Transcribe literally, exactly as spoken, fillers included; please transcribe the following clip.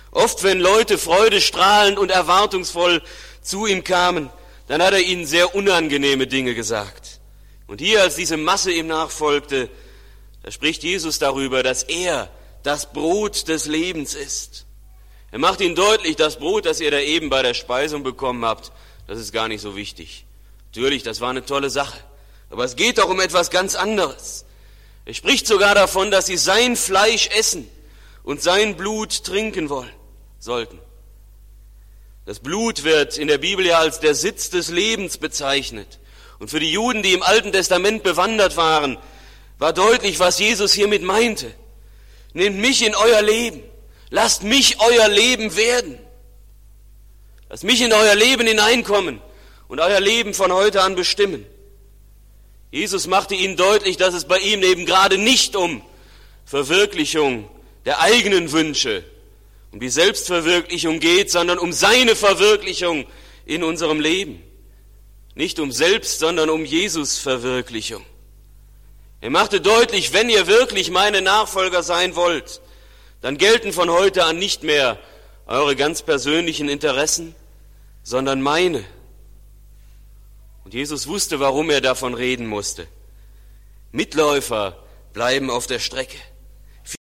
Oft, wenn Leute freudestrahlend und erwartungsvoll zu ihm kamen, dann hat er ihnen sehr unangenehme Dinge gesagt. Und hier, als diese Masse ihm nachfolgte, da spricht Jesus darüber, dass er das Brot des Lebens ist. Er macht ihnen deutlich, das Brot, das ihr da eben bei der Speisung bekommen habt, das ist gar nicht so wichtig. Natürlich, das war eine tolle Sache. Aber es geht doch um etwas ganz anderes. Er spricht sogar davon, dass sie sein Fleisch essen und sein Blut trinken wollen, sollten. Das Blut wird in der Bibel ja als der Sitz des Lebens bezeichnet. Und für die Juden, die im Alten Testament bewandert waren, war deutlich, was Jesus hiermit meinte. Nehmt mich in euer Leben. Lasst mich euer Leben werden. Lasst mich in euer Leben hineinkommen und euer Leben von heute an bestimmen. Jesus machte ihnen deutlich, dass es bei ihm eben gerade nicht um Verwirklichung der eigenen Wünsche, um die Selbstverwirklichung geht, sondern um seine Verwirklichung in unserem Leben. Nicht um Selbst, sondern um Jesus Verwirklichung. Er machte deutlich, wenn ihr wirklich meine Nachfolger sein wollt, dann gelten von heute an nicht mehr eure ganz persönlichen Interessen, sondern meine. Und Jesus wusste, warum er davon reden musste. Mitläufer bleiben auf der Strecke.